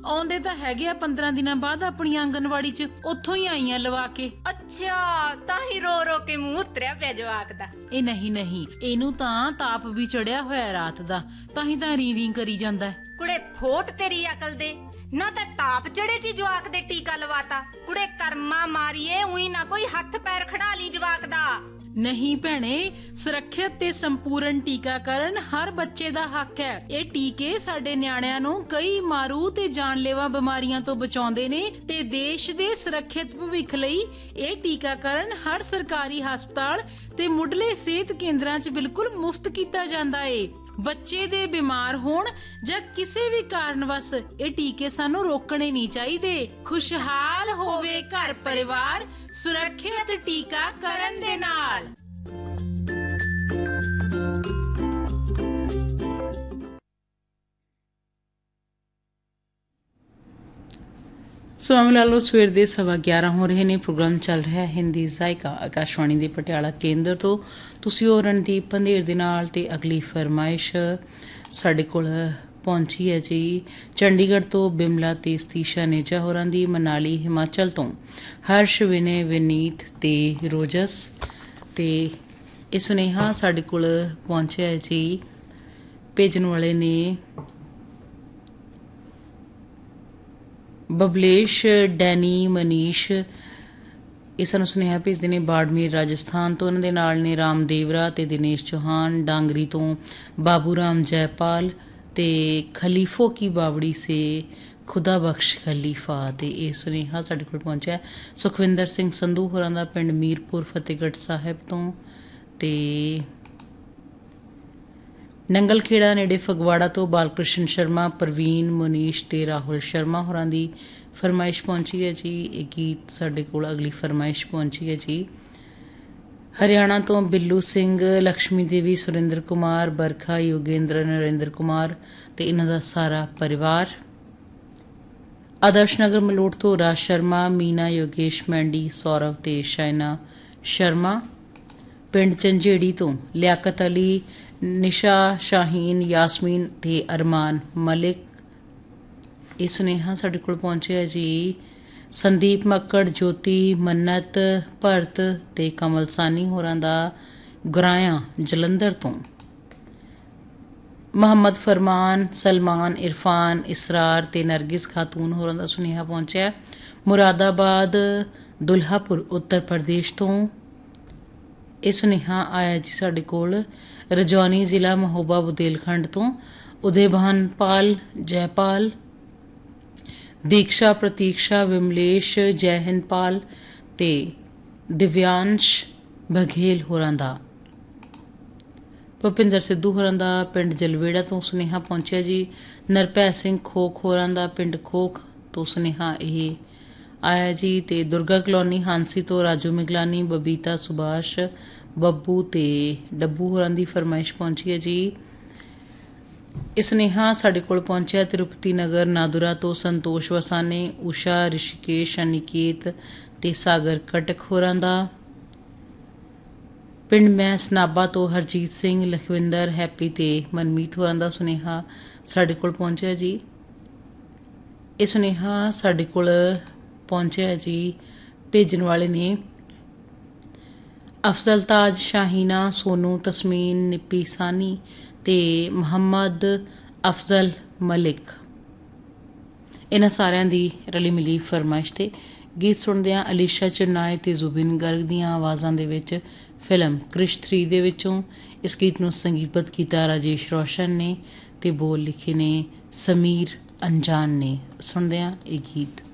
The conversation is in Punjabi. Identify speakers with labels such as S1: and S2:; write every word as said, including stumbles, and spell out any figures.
S1: ਆਉਂਦੇ ਤਾਂ ਹੈਗੇ ਆ ਪੰਦਰਾਂ ਦਿਨਾਂ ਬਾਅਦ ਆਪਣੀ ਆਂਗਨਵਾੜੀ 'ਚ, ਉੱਥੋਂ ਹੀ ਆਈਆਂ ਲਵਾ ਕੇ।
S2: ਅੱਛਾ, ਤਾਂ ਹੀ ਰੋ ਰੋ ਕੇ ਮੂੰਹ ਉਤਰਿਆ ਪਿਆ ਜਵਾਕ ਦਾ।
S1: ਇਹ ਨਹੀਂ ਨਹੀਂ, ਇਹਨੂੰ ਤਾਂ ਤਾਪ ਵੀ ਚੜਿਆ ਹੋਇਆ ਰਾਤ ਦਾ, ਤਾਂ ਹੀ ਤਾਂ ਰੀ ਰੀ ਕਰੀ ਜਾਂਦਾ।
S2: ਕੁੜੇ ਫੋਟ ਤੇਰੀ ਅਕਲ ਦੇ, ਨਾ ਤਾਂ ਤਾਪ ਚੜੇ ਚ ਜਵਾਕ ਦੇ ਟੀਕਾ ਲਵਾਤਾ। ਕੁੜੇ ਕਰਮਾ ਮਾਰੀਏ, ਉਹੀ ਨਾ ਕੋਈ ਹੱਥ ਪੈਰ ਖੜਾ ਲਈ ਜਵਾਕ ਦਾ।
S1: ਨਹੀਂ ਭੈਣੇ, ਸੁਰੱਖਿਅਤ ਤੇ ਸੰਪੂਰਨ ਟੀਕਾਕਰਨ ਹਰ ਬੱਚੇ ਦਾ ਹੱਕ ਹੈ। ਇਹ ਟੀਕੇ ਸਾਡੇ ਨਿਆਣਿਆਂ ਨੂੰ ਕਈ ਮਾਰੂ ਤੇ ਜਾਨਲੇਵਾ ਬਿਮਾਰੀਆਂ ਤੋਂ ਬਚਾਉਂਦੇ ਨੇ ਤੇ ਦੇਸ਼ ਦੇ ਸੁਰੱਖਿਅਤ ਭਵਿੱਖ ਲਈ ਇਹ ਟੀਕਾਕਰਨ ਹਰ ਸਰਕਾਰੀ ਹਸਪਤਾਲ ਤੇ ਮੁੱਢਲੇ ਸਿਹਤ ਕੇਂਦਰਾਂ 'ਚ ਬਿਲਕੁਲ ਮੁਫਤ ਕੀਤਾ ਜਾਂਦਾ ਏ। ਬੱਚੇ ਦੇ ਬਿਮਾਰ ਹੋਣ ਜਾਂ ਕਿਸੇ ਵੀ ਕਾਰਨ ਵਸ ਇਹ ਟੀਕੇ ਸਾਨੂੰ ਰੋਕਣੇ ਨਹੀਂ ਚਾਹੀਦੇ। ਖੁਸ਼ਹਾਲ ਹੋਵੇ ਘਰ ਪਰਿਵਾਰ ਸੁਰੱਖਿਅਤ ਟੀਕਾਕਰਨ ਦੇ ਨਾਲ। ਸਮਾਂ ਲਾ ਲਓ ਸਵੇਰ ਦੇ ਸਵਾ ਗਿਆਰਾਂ ਹੋ ਰਹੇ ਨੇ। ਪ੍ਰੋਗਰਾਮ ਚੱਲ ਰਿਹਾ ਹਿੰਦੀ ਜ਼ਾਇਕਾ ਆਕਾਸ਼ਵਾਣੀ ਦੇ ਪਟਿਆਲਾ ਕੇਂਦਰ ਤੋਂ। ਤੁਸੀਂ ਹੋ ਰਣਦੀਪ ਪੰਧੇਰ ਦੇ ਨਾਲ ਤੇ ਅਗਲੀ ਫਰਮਾਇਸ਼ ਸਾਡੇ ਕੋਲ ਪਹੁੰਚੀ ਹੈ ਜੀ ਚੰਡੀਗੜ੍ਹ ਤੋਂ ਬਿਮਲਾ ਤੇ ਸਤੀਸ਼ਾ ਨੇਜਾ ਹੋਰਾਂ ਦੀ, ਮਨਾਲੀ ਹਿਮਾਚਲ ਤੋਂ ਹਰਸ਼ ਵਿਨੇ ਵਿਨੀਤ ਤੇ ਰੋਜਸ। ਤੇ ਇਹ ਸੁਨੇਹਾ ਸਾਡੇ ਕੋਲ ਪਹੁੰਚਿਆ ਹੈ ਜੀ, ਭੇਜਣ ਵਾਲੇ ਨੇ ਬਬਲੇਸ਼ ਡੈਨੀ ਮਨੀਸ਼। ਇਹ ਸਾਨੂੰ ਸੁਨੇਹਾ ਭੇਜਦੇ ਨੇ ਬਾੜਮੇਰ ਰਾਜਸਥਾਨ ਤੋਂ। ਇਹਨਾਂ ਦੇ ਨਾਲ ਨੇ ਰਾਮ ਦੇਵਰਾ ਤੇ ਦਿਨੇਸ਼ ਚੌਹਾਨ ਡਾਂਗਰੀ ਤੋਂ, ਬਾਬੂ ਰਾਮ ਜੈਪਾਲ ਤੇ ਖਲੀਫੋ ਕੀ ਬਾਵੜੀ ਸੇ ਖੁਦਾ ਬਖਸ਼ ਖਲੀਫਾ। ਤੇ ਇਹ ਸੁਨੇਹਾ ਸਾਡੇ ਕੋਲ ਪਹੁੰਚਿਆ ਸੁਖਵਿੰਦਰ ਸਿੰਘ ਸੰਧੂ ਹੋਰਾਂ ਦਾ, ਪਿੰਡ ਮੀਰਪੁਰ ਫਤਿਹਗੜ੍ਹ ਸਾਹਿਬ ਤੋਂ। ਤੇ ਨੰਗਲ ਖੇੜਾ ਨੇੜੇ ਫਗਵਾੜਾ ਤੋਂ ਬਾਲਕ੍ਰਿਸ਼ਨ ਸ਼ਰਮਾ, ਪ੍ਰਵੀਨ ਮੁਨੀਸ਼ ਤੇ ਰਾਹੁਲ ਸ਼ਰਮਾ ਹੋਰਾਂ ਦੀ ਫਰਮਾਇਸ਼ ਪਹੁੰਚੀ ਹੈ ਜੀ। ਇਹ ਗੀਤ ਸਾਡੇ ਕੋਲ ਅਗਲੀ ਫਰਮਾਇਸ਼ ਪਹੁੰਚੀ ਹੈ ਜੀ ਹਰਿਆਣਾ ਤੋਂ ਬਿੱਲੂ ਸਿੰਘ, ਲక్ష్ਮੀ ਦੇਵੀ, ਸੁਰਿੰਦਰ ਕੁਮਾਰ, ਬਰਖਾ, ਯੋਗੇਂਦਰ, ਨਰਿੰਦਰ ਕੁਮਾਰ ਤੇ ਇਹਨਾਂ ਦਾ ਸਾਰਾ ਪਰਿਵਾਰ। ਆਦਰਸ਼ ਨਗਰ ਮਲੋਟ ਤੋਂ ਰਾਜ ਸ਼ਰਮਾ, ਮੀਨਾ, ਯੋਗੇਸ਼ ਮੈਂਡੀ, ਸੌਰਵ ਤੇ ਸ਼ਾਇਨਾ ਸ਼ਰਮਾ। ਪਿੰਡ ਝੰਜੇੜੀ ਤੋਂ ਲਿਆਕਤ ਅਲੀ, ਨਿਸ਼ਾ ਸ਼ਾਹੀਨ, ਯਾਸਮੀਨ ਤੇ ਅਰਮਾਨ ਮਲਿਕ। ਇਹ ਸੁਨੇਹਾ ਸਾਡੇ ਕੋਲ ਪਹੁੰਚਿਆ ਜੀ ਸੰਦੀਪ ਮੱਕੜ, ਜੋਤੀ, ਮੰਨਤ, ਭਰਤ ਤੇ ਕਮਲ ਸਾਨੀ ਹੋਰਾਂ ਦਾ, ਗੁਰਾਇਆ ਜਲੰਧਰ ਤੋਂ। ਮੁਹੰਮਦ ਫਰਮਾਨ, ਸਲਮਾਨ, ਇਰਫਾਨ, ਇਸਰਾਰ ਤੇ ਨਰਗਿਸ ਖਾਤੂਨ ਹੋਰਾਂ ਦਾ ਸੁਨੇਹਾ ਪਹੁੰਚਿਆ ਮੁਰਾਦਾਬਾਦ, ਦੁਲਹਾਪੁਰ, ਉੱਤਰ ਪ੍ਰਦੇਸ਼ ਤੋਂ। ਇਹ ਸੁਨੇਹਾ ਆਇਆ ਜੀ ਸਾਡੇ ਕੋਲ ਰਜੌਨੀ ਜ਼ਿਲ੍ਹਾ ਮਹੋਬਾ ਬੁਦੇਲਖੰਡ ਤੋਂ। ਉਦੇਭਾਨ ਪਾਲ, ਜੈਪਾਲ, ਦੀਕਸ਼ਾ, ਪ੍ਰਤੀਕਸ਼ਾ, ਵਿਮਲੇਸ਼, ਜੈਹਿੰਦ ਪਾਲ ਤੇ ਦਿਵਿਆਂਸ਼ ਬਘੇਲ ਹੋਰਾਂ ਦਾ। ਭੁਪਿੰਦਰ ਸਿੱਧੂ ਹੋਰਾਂ ਦਾ ਪਿੰਡ ਜਲਵੇੜਾ ਤੋਂ ਸੁਨੇਹਾ ਪਹੁੰਚਿਆ ਜੀ ਨਰਪੈ ਸਿੰਘ ਖੋਖ ਹੋਰਾਂ ਦਾ, ਪਿੰਡ ਖੋਖ ਤੋਂ ਸੁਨੇਹਾ ਇਹ ਆਇਆ ਜੀ। ਤੇ ਦੁਰਗਾ ਕਲੋਨੀ ਹਾਂਸੀ ਤੋਂ ਰਾਜੂ ਮਿਗਲਾਨੀ, ਬਬੀਤਾ, ਸੁਭਾਸ਼, ਬੱਬੂ ਤੇ ਡੱਬੂ ਹੋਰਾਂ ਦੀ ਫਰਮਾਇਸ਼ ਪਹੁੰਚੀ ਹੈ ਜੀ। ਇਹ ਸੁਨੇਹਾ ਸਾਡੇ ਕੋਲ ਪਹੁੰਚਿਆ ਤਿਰੂਪਤੀ ਨਗਰ ਨਾਦੁਰਾ ਤੋਂ ਸੰਤੋਸ਼ ਵਸਾਨੇ, ਊਸ਼ਾ, ਰਿਸ਼ੀਕੇਸ਼, ਅਨਿਕੇਤ ਤੇ ਸਾਗਰ ਕਟਕ ਹੋਰਾਂ ਦਾ। ਪਿੰਡ ਮੈਸ ਨਾਭਾ ਤੋਂ ਹਰਜੀਤ ਸਿੰਘ, ਲਖਵਿੰਦਰ, ਹੈਪੀ ਤੇ ਮਨਮੀਤ ਹੋਰਾਂ ਦਾ ਸੁਨੇਹਾ ਸਾਡੇ ਕੋਲ ਪਹੁੰਚਿਆ ਜੀ। ਇਹ ਸੁਨੇਹਾ ਸਾਡੇ ਕੋਲ ਪਹੁੰਚਿਆ ਜੀ, ਭੇਜਣ ਵਾਲੇ ਨੇ ਅਫਜ਼ਲ ਤਾਜ, ਸ਼ਾਹੀਨਾ, ਸੋਨੂ, ਤਸਮੀਨ, ਨਿੱਪੀ ਸਾਨੀ ਤੇ ਮੁਹੰਮਦ ਅਫਜ਼ਲ ਮਲਿਕ। ਇਹਨਾਂ ਸਾਰਿਆਂ ਦੀ ਰਲੀ ਮਿਲੀ ਫਰਮਾਇਸ਼ ਤੇ ਗੀਤ ਸੁਣਦਿਆਂ ਅਲੀਸ਼ਾ ਚਨਾਏ ਤੇ ਜ਼ੁਬਿਨ ਗਰਗ ਦੀਆਂ ਆਵਾਜ਼ਾਂ ਦੇ ਵਿੱਚ ਫਿਲਮ ਕ੍ਰਿਸ਼ ਥ੍ਰੀ ਦੇ ਵਿੱਚੋਂ ਇਸ ਗੀਤ ਨੂੰ ਸੰਗੀਤਬੱਧ ਕੀਤਾ ਰਾਜੇਸ਼ ਰੋਸ਼ਨ ਨੇ ਤੇ ਬੋਲ ਲਿਖੇ ਨੇ ਸਮੀਰ ਅਨਜਾਨ ਨੇ। ਸੁਣਦਿਆਂ ਇਹ ਗੀਤ।